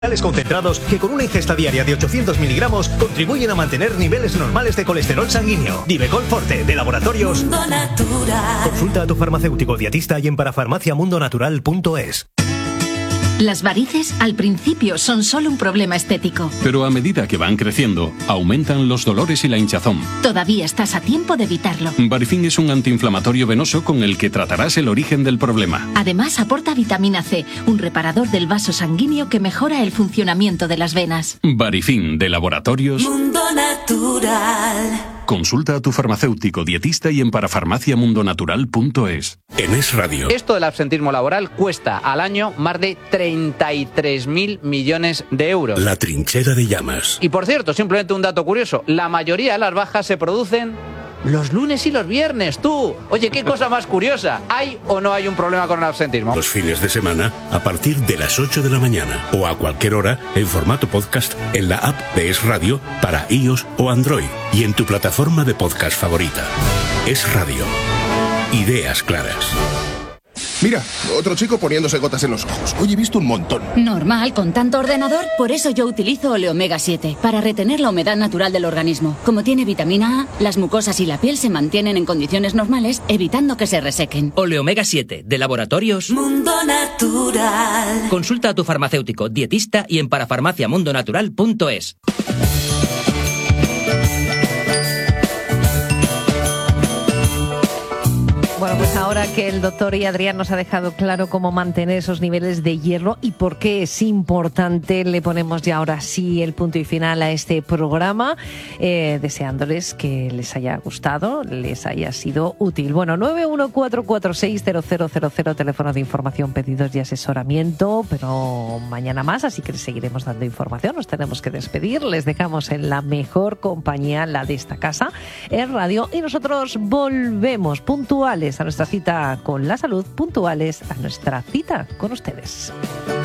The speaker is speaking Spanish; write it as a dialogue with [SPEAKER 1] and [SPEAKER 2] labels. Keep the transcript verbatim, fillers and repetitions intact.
[SPEAKER 1] concentrados que con una ingesta diaria de ochocientos miligramos contribuyen a mantener niveles normales de colesterol sanguíneo. Divecol Forte, de Laboratorios Mundo Natural. Consulta a tu farmacéutico dietista y en parafarmacia mundo natural punto es.
[SPEAKER 2] Las varices al principio son solo un problema estético.
[SPEAKER 3] Pero a medida que van creciendo, aumentan los dolores y la hinchazón.
[SPEAKER 2] Todavía estás a tiempo de evitarlo.
[SPEAKER 3] Varifin es un antiinflamatorio venoso con el que tratarás el origen del problema.
[SPEAKER 2] Además aporta vitamina C, un reparador del vaso sanguíneo que mejora el funcionamiento de las venas.
[SPEAKER 3] Varifin, de Laboratorios
[SPEAKER 4] Mundo Natural.
[SPEAKER 3] Consulta a tu farmacéutico dietista y en parafarmacia mundo natural punto es.
[SPEAKER 5] En Es Radio.
[SPEAKER 6] Esto del absentismo laboral cuesta al año más de treinta y tres mil millones de euros.
[SPEAKER 5] La trinchera de llamas.
[SPEAKER 6] Y por cierto, simplemente un dato curioso, la mayoría de las bajas se producen los lunes y los viernes, tú. Oye, qué cosa más curiosa. ¿Hay o no hay un problema con el absentismo?
[SPEAKER 5] Los fines de semana a partir de las ocho de la mañana o a cualquier hora en formato podcast en la app de Es Radio para iOS o Android y en tu plataforma de podcast favorita. Es Radio. Ideas claras.
[SPEAKER 7] Mira, otro chico poniéndose gotas en los ojos. Hoy he visto un montón.
[SPEAKER 8] Normal, con tanto ordenador. Por eso yo utilizo Oleomega siete, para retener la humedad natural del organismo. Como tiene vitamina A, las mucosas y la piel se mantienen en condiciones normales, evitando que se resequen.
[SPEAKER 9] Oleomega siete, de Laboratorios
[SPEAKER 4] Mundo Natural.
[SPEAKER 9] Consulta a tu farmacéutico, dietista y en parafarmacia mundo natural punto es.
[SPEAKER 10] Bueno, pues ahora que el doctor y Adrián nos ha dejado claro cómo mantener esos niveles de hierro y por qué es importante, le ponemos ya ahora sí el punto y final a este programa, eh, deseándoles que les haya gustado, les haya sido útil. Bueno, nueve uno cuatro cuatro seis cero cero cero cero, teléfono de información, pedidos y asesoramiento, pero mañana más, así que les seguiremos dando información. Nos tenemos que despedir, les dejamos en la mejor compañía, la de esta casa, Es Radio, y nosotros volvemos puntuales a nuestra cita con la salud, puntuales a nuestra cita con ustedes.